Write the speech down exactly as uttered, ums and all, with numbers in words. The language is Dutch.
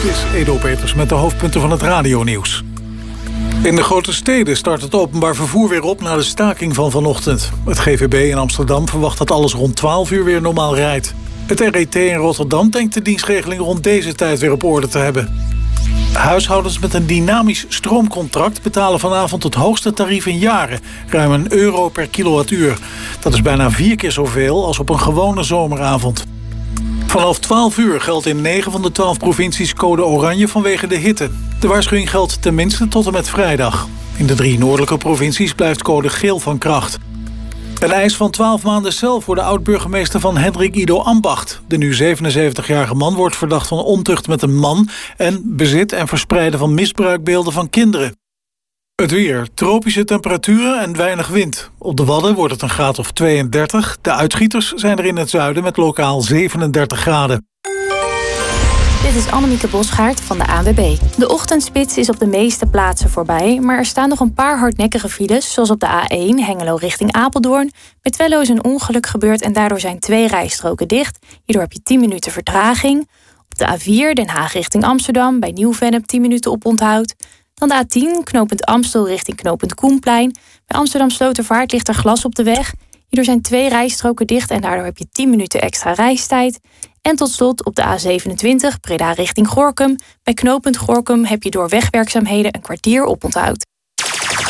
Dit is Edo Peters met de hoofdpunten van het radionieuws. In de grote steden start het openbaar vervoer weer op na de staking van vanochtend. Het G V B in Amsterdam verwacht dat alles rond twaalf uur weer normaal rijdt. Het R E T in Rotterdam denkt de dienstregeling rond deze tijd weer op orde te hebben. Huishoudens met een dynamisch stroomcontract betalen vanavond het hoogste tarief in jaren. Ruim een euro per kilowattuur. Dat is bijna vier keer zoveel als op een gewone zomeravond. Vanaf twaalf uur geldt in negen van de twaalf provincies code oranje vanwege de hitte. De waarschuwing geldt tenminste tot en met vrijdag. In de drie noordelijke provincies blijft code geel van kracht. Een eis van twaalf maanden cel voor de oud-burgemeester van Hendrik Ido Ambacht. De nu zevenenzeventigjarige man wordt verdacht van ontucht met een man en bezit en verspreiden van misbruikbeelden van kinderen. Het weer. Tropische temperaturen en weinig wind. Op de Wadden wordt het een graad of tweeëndertig. De uitschieters zijn er in het zuiden met lokaal zevenendertig graden. Dit is Annemieke Bosgaard van de A N W B. De ochtendspits is op de meeste plaatsen voorbij, maar er staan nog een paar hardnekkige files, zoals op de A één Hengelo richting Apeldoorn. Bij Twello is een ongeluk gebeurd en daardoor zijn twee rijstroken dicht. Hierdoor heb je tien minuten vertraging. Op de A vier Den Haag richting Amsterdam, bij Nieuw-Vennep tien minuten oponthoud. Dan de A tien knooppunt Amstel richting knooppunt Koenplein. Bij Amsterdam Slotervaart ligt er glas op de weg. Hierdoor zijn twee rijstroken dicht en daardoor heb je tien minuten extra reistijd. En tot slot op de A zevenentwintig Breda richting Gorinchem. Bij knooppunt Gorinchem heb je door wegwerkzaamheden een kwartier oponthoud.